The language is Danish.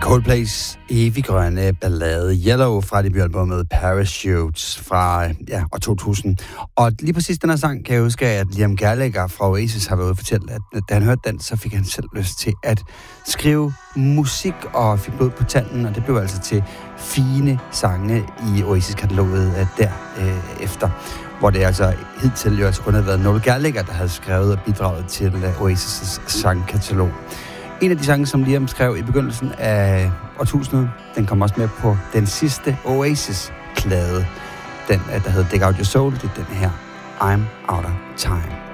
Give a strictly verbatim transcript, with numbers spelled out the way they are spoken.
Coldplays eviggrønne ballade Yellow fra debutalbummet Parachutes fra ja, år to tusind. Og lige præcis den her sang kan jeg huske, at Liam Gallagher fra Oasis har været ude og fortælle, at da han hørte den, så fik han selv lyst til at skrive musik og fik blod på tanden, og det blev altså til fine sange i Oasis-kataloget derefter, hvor det altså hidtil jo altså kun havde været Noel Gallagher, der havde skrevet og bidraget til Oasis' sangkatalog. En af de sange, som Liam skrev i begyndelsen af årtusindet, den kom også med på den sidste Oasis-plade, den, der hedder Dig Out Your Soul, det er den her, I'm Out of Time.